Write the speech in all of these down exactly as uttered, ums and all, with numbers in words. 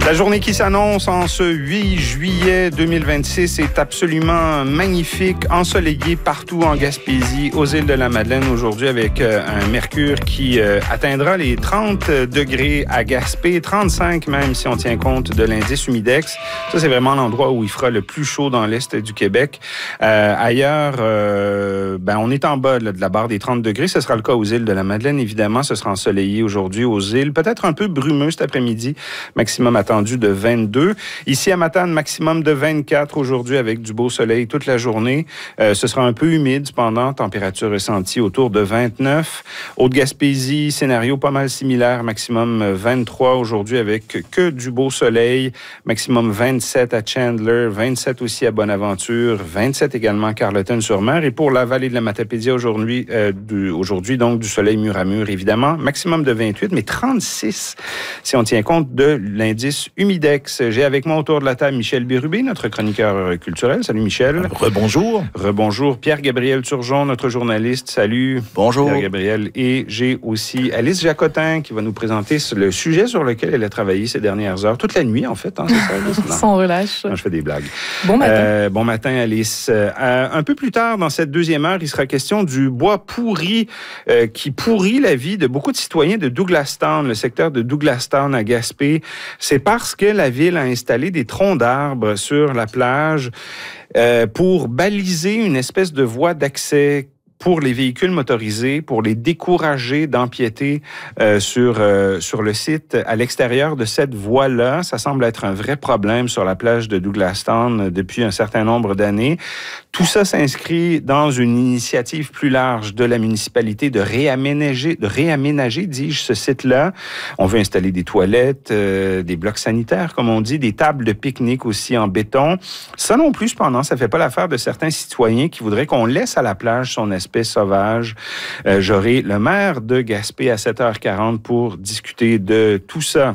La journée qui s'annonce en ce huit juillet deux mille vingt-six est absolument magnifique, ensoleillée partout en Gaspésie, aux îles de la Madeleine aujourd'hui avec euh, un mercure qui euh, atteindra les trente degrés à Gaspé, trente-cinq même si on tient compte de l'indice humidex. Ça, c'est vraiment l'endroit où il fera le plus chaud dans l'est du Québec. Euh, ailleurs, euh, ben, on est en bas là, de la barre des trente degrés. Ce sera le cas aux îles de la Madeleine, évidemment. Ce sera ensoleillé aujourd'hui aux îles. Peut-être un peu brumeux cet après-midi. Maximum attendu de vingt-deux. Ici à Matane, maximum de vingt-quatre aujourd'hui avec du beau soleil toute la journée. Euh, ce sera un peu humide cependant. Température ressentie autour de vingt-neuf. Haute-Gaspésie, scénario pas mal similaire. Maximum vingt-trois aujourd'hui avec que du beau soleil. Maximum vingt-sept à Chandler, vingt-sept aussi à Bonaventure, vingt-sept également à Carleton-sur-Mer. Et pour la vallée de la Matapédia aujourd'hui, euh, du, aujourd'hui donc du soleil mur à mur évidemment. Maximum de vingt-huit, mais trente-six si on tient compte de l'indice humidex. J'ai avec moi autour de la table Michel Bérubé, notre chroniqueur culturel. Salut Michel. Rebonjour. Rebonjour. Pierre-Gabriel Turgeon, notre journaliste. Salut. Bonjour. Pierre-Gabriel. Et j'ai aussi Alice Jacotin qui va nous présenter le sujet sur lequel elle a travaillé ces dernières heures. Toute la nuit, en fait. Hein, c'est ça, Alice? Non. Sans relâche. Non, je fais des blagues. Bon matin. Euh, bon matin, Alice. Euh, un peu plus tard, dans cette deuxième heure, il sera question du bois pourri euh, qui pourrit la vie de beaucoup de citoyens de Douglastown, le secteur de Douglastown à Gaspé. C'est parce que la ville a installé des troncs d'arbres sur la plage euh, pour baliser une espèce de voie d'accès pour les véhicules motorisés, pour les décourager d'empiéter euh, sur euh, sur le site à l'extérieur de cette voie-là. Ça semble être un vrai problème sur la plage de Douglastown depuis un certain nombre d'années. Tout ça s'inscrit dans une initiative plus large de la municipalité de réaménager, de réaménager, dis-je, ce site-là. On veut installer des toilettes, euh, des blocs sanitaires, comme on dit, des tables de pique-nique aussi en béton. Ça non plus, cependant, ça fait pas l'affaire de certains citoyens qui voudraient qu'on laisse à la plage son espèce sauvage. Euh, j'aurai le maire de Gaspé à sept heures quarante pour discuter de tout ça.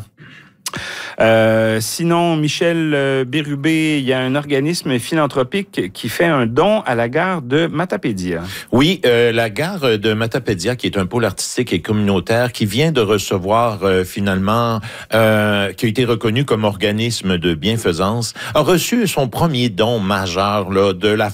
Euh, sinon, Michel euh, Bérubé, il y a un organisme philanthropique qui fait un don à la gare de Matapédia. Oui, euh, la gare de Matapédia, qui est un pôle artistique et communautaire, qui vient de recevoir euh, finalement, euh, qui a été reconnu comme organisme de bienfaisance, a reçu son premier don majeur là, de la